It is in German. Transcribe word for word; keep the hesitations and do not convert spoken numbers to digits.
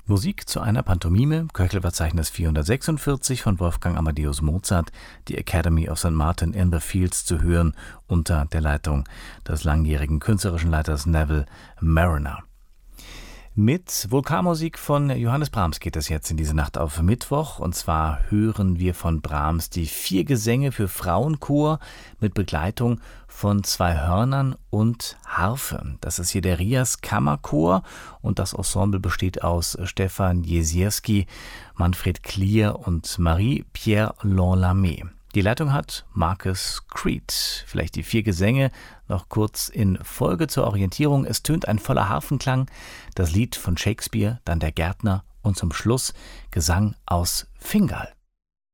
Musik zu einer Pantomime, Köchelverzeichnis vierhundertsechsundvierzig von Wolfgang Amadeus Mozart, die Academy of Saint Martin in the Fields zu hören, unter der Leitung des langjährigen künstlerischen Leiters Neville Marriner. Mit Vokalmusik von Johannes Brahms geht es jetzt in diese Nacht auf Mittwoch. Und zwar hören wir von Brahms die vier Gesänge für Frauenchor mit Begleitung von zwei Hörnern und Harfe. Das ist hier der Rias Kammerchor und das Ensemble besteht aus Stefan Jesierski, Manfred Klier und Marie-Pierre Lorlamé. Die Leitung hat Marcus Creed. Vielleicht die vier Gesänge noch kurz in Folge zur Orientierung. Es tönt ein voller Harfenklang, das Lied von Shakespeare, dann der Gärtner und zum Schluss Gesang aus Fingal.